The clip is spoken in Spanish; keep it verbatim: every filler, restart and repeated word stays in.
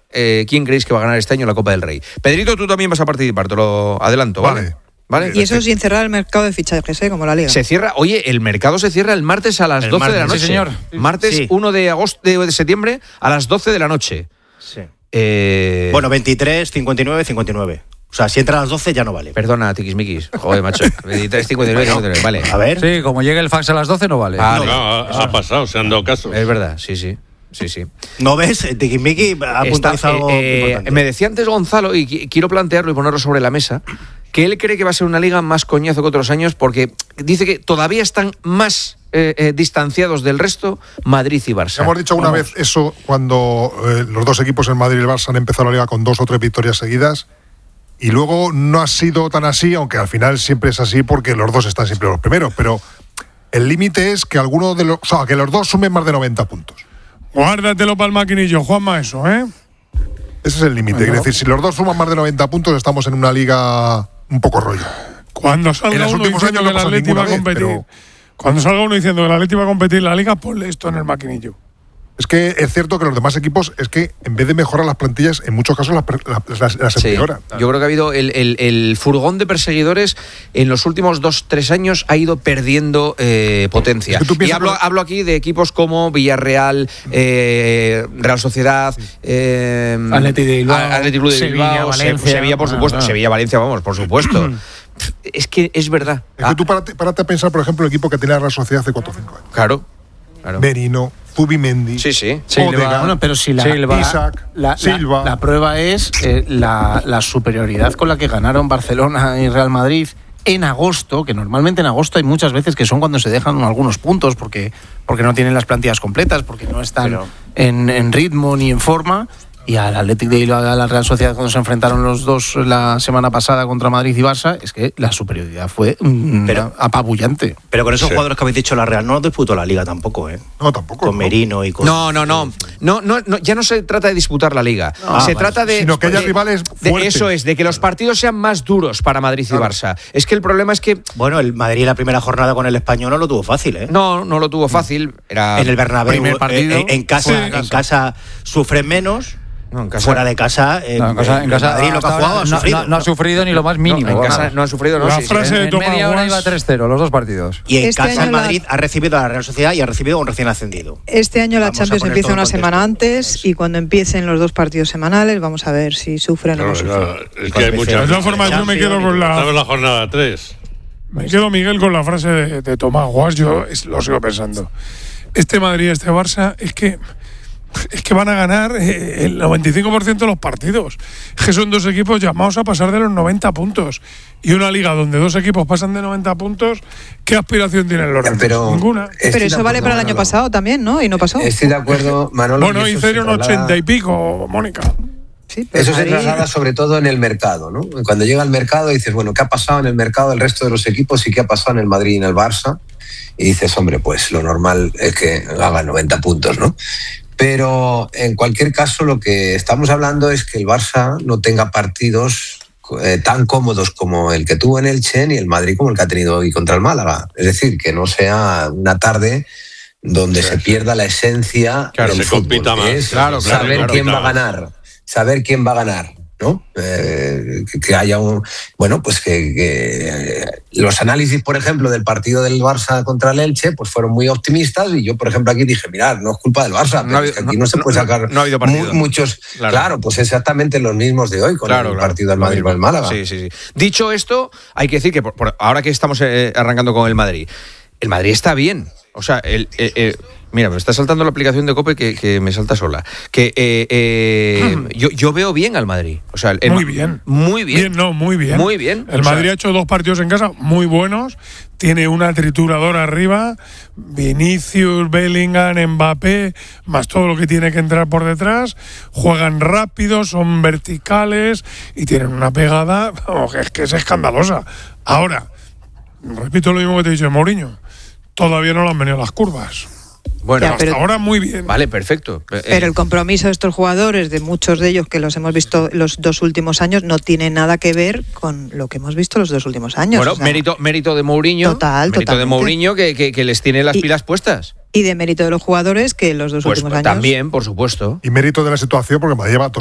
eh, quién creéis que va a ganar este año la Copa del Rey. Pedrito, tú también vas a participar, te lo adelanto, ¿vale? Vale. ¿Vale? Y eso sin cerrar el mercado de fichajes, ¿eh? Como la Liga. Se cierra, oye, el mercado se cierra el martes a las El doce martes, de la noche. sí, señor. Martes Sí. uno de agosto de septiembre a las doce de la noche. Sí. Eh... Bueno, veintitrés, cincuenta y nueve, cincuenta y nueve. O sea, si entra a las doce ya no vale. Perdona, tiquismiquis. Joder, macho. veintitrés, cincuenta y nueve, cincuenta y nueve. Vale. A ver. Sí, como llega el fax a las doce no vale. Vale. No, ha, ha pasado, se han dado caso. Es verdad, sí, sí. Sí, sí. ¿No ves? Tiquismiqui ha Está, puntualizado algo eh, eh, importante. me decía antes Gonzalo, y qu- quiero plantearlo y ponerlo sobre la mesa, que él cree que va a ser una liga más coñazo que otros años porque dice que todavía están más eh, eh, distanciados del resto Madrid y Barça. Hemos dicho una Vamos. vez eso cuando eh, los dos equipos, el Madrid y el Barça, han empezado la liga con dos o tres victorias seguidas. Y luego no ha sido tan así, aunque al final siempre es así porque los dos están siempre los primeros. Pero el límite es que alguno de los, o sea, que los dos sumen más de noventa puntos. Guárdatelo para el maquinillo, Juanma, eso, ¿eh? Ese es el límite. Es decir, si los dos suman más de noventa puntos, estamos en una liga un poco rollo. Cuando En salga los uno últimos diciendo años que no el pasa Atleti va a ninguna vez, competir, pero- cuando salga uno diciendo que el Atleti va a competir en la Liga, ponle esto en el maquinillo. Es que es cierto que los demás equipos, es que en vez de mejorar las plantillas, en muchos casos las, las, las, las Sí, empeoran. yo creo que ha habido el, el, el furgón de perseguidores en los últimos dos, tres años ha ido perdiendo eh, potencia. Es que tú Y piensas hablo, que- hablo aquí de equipos como Villarreal, eh, Real Sociedad, eh, Athletic de Bilbao, Athletic Club de Sevilla, Bilbao, Se- Valencia. Sevilla, por Ah, supuesto, ah. Sevilla, Valencia, vamos, por supuesto. Es que es verdad. Es que tú párate, párate a pensar, por ejemplo, el equipo que tenía la Real Sociedad hace cuatro o cinco años. Claro, claro. Merino, Zubimendi, Sí, sí. Odegaard, Bueno, pero si la, Silva, la- Isaac, la, la- Silva. la prueba es eh, la, la superioridad con la que ganaron Barcelona y Real Madrid en agosto, que normalmente en agosto hay muchas veces que son cuando se dejan algunos puntos porque, porque no tienen las plantillas completas, porque no están Pero- en, en ritmo ni en forma. Y al Athletic de Bilbao, a la Real Sociedad, cuando se enfrentaron los dos la semana pasada contra Madrid y Barça, es que la superioridad fue mm, Pero- apabullante. Pero con esos Sí. jugadores que habéis dicho, la Real no disputó la Liga tampoco, ¿eh? No, tampoco. Con no. Merino y con... No, no, no. No, no, no. Ya no se trata de disputar la liga. Ah, se vale. trata de. Sino que haya de- rivales de fuertes. Eso es, de que los partidos sean más duros para Madrid y Claro. Barça. Es que el problema es que. Bueno, el Madrid en la primera jornada con el Español no lo tuvo fácil, ¿eh? No, no lo tuvo fácil. Era En el Bernabéu, primer partido. eh, en, casa, Sí. en casa sufren menos. No, en casa- Fuera de casa, eh, No, en casa, en el casa Madrid lo que ha hasta jugado ahora ha no, sufrido. no- no ha sufrido ni lo más mínimo. No, en casa vamos. no han sufrido, ¿no? La Sí, sí. frase de En Tomás media hora Guas- iba tres cero, los dos partidos. Y en Este casa año el la- Madrid ha recibido a la Real Sociedad y ha recibido a un recién ascendido. Este año la Vamos a Champions poner empieza todo en una contexto. semana antes y cuando empiecen los dos partidos semanales vamos a ver si sufren o Claro, no sufren. claro, es que hay De muchas. todas formas, yo me quedo con la, Estamos en la jornada tres. me quedo, Miguel, con la frase de, de Tomás Guas. Yo es- lo sigo pensando. Este Madrid, este Barça, es que es que van a ganar eh, el noventa y cinco por ciento de los partidos. Es que son dos equipos llamados a pasar de los noventa puntos. Y una liga donde dos equipos pasan de noventa puntos, ¿qué aspiración tienen los demás? Pero, Ninguna. estoy Pero de eso vale acuerdo, para el año Manolo. pasado también, ¿no? Y no pasó. Estoy de acuerdo, Manolo. Bueno, y eso hicieron se traslada- ochenta y pico, Mónica. Sí, pero Eso se Madrid- traslada sobre todo en el mercado, ¿no? Cuando llega al mercado dices, bueno, ¿qué ha pasado en el mercado del resto de los equipos y qué ha pasado en el Madrid y en el Barça? Y dices, hombre, pues lo normal es que hagan noventa puntos, ¿no? Pero en cualquier caso lo que estamos hablando es que el Barça no tenga partidos eh, tan cómodos como el que tuvo en Elche ni el Madrid como el que ha tenido hoy contra el Málaga. Es decir, que no sea una tarde donde se pierda la esencia Claro, del se fútbol, compita que más. es Claro, claro, saber claro, quién claro. va a ganar, saber quién va a ganar, ¿no? Eh, que, que haya un... Bueno, pues que, que, eh, los análisis, por ejemplo, del partido del Barça contra el Elche, pues fueron muy optimistas y yo, por ejemplo, aquí dije, mirad, no es culpa del Barça, pero No ha es que habido- aquí no, se no- puede sacar no ha habido partido. mu- muchos... Claro. Claro. pues exactamente los mismos de hoy con Claro, el claro. partido del Lo Madrid mismo. con el Málaga. Sí, sí, sí. Dicho esto, hay que decir que por- por- ahora que estamos eh, arrancando con el Madrid, el Madrid está bien. O sea, el, eh, eh, mira, me está saltando la aplicación de COPE que, que me salta sola. Que eh, eh, yo, yo veo bien al Madrid. O sea, el- Muy bien. Muy bien. Bien, no, muy bien. Muy bien. El O sea, Madrid ha hecho dos partidos en casa muy buenos. Tiene una trituradora arriba. Vinicius, Bellingham, Mbappé, más todo lo que tiene que entrar por detrás. Juegan rápido, son verticales y tienen una pegada vamos, que es que es escandalosa. Ahora, repito lo mismo que te he dicho de Mourinho. Todavía no le han venido las curvas. Bueno, Ya, pero- Hasta ahora muy bien. vale, perfecto. Eh, Pero el compromiso de estos jugadores, de muchos de ellos que los hemos visto los dos últimos años, no tiene nada que ver con lo que hemos visto los dos últimos años. Bueno, O sea, mérito, mérito de Mourinho. Total, mérito de totalmente. Mourinho que, que, que les tiene las Y- pilas puestas. Y de mérito de los jugadores que los dos Pues últimos años. también, por supuesto. Y mérito de la situación, porque Madrid lleva